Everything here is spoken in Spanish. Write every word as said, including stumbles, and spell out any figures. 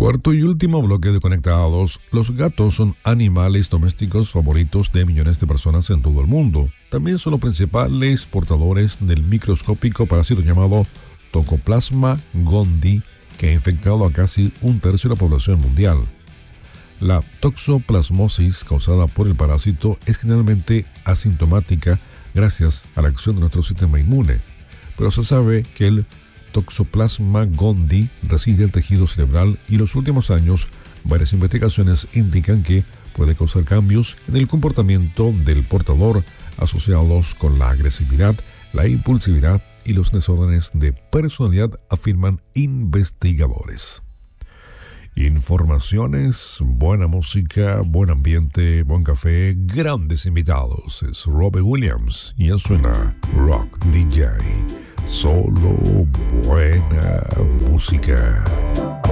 Cuarto y último bloque de Conectados. Los gatos son animales domésticos favoritos de millones de personas en todo el mundo. También son los principales portadores del microscópico parásito llamado Toxoplasma gondii, que ha infectado a casi un tercio de la población mundial. La toxoplasmosis causada por el parásito es generalmente asintomática gracias a la acción de nuestro sistema inmune, pero se sabe que el Toxoplasma gondii reside en el tejido cerebral y en los últimos años varias investigaciones indican que puede causar cambios en el comportamiento del portador asociados con la agresividad, la impulsividad y los desórdenes de personalidad, afirman investigadores. Informaciones, buena música, buen ambiente, buen café, grandes invitados. Es Robbie Williams y ya suena Rock D J. Solo buena música.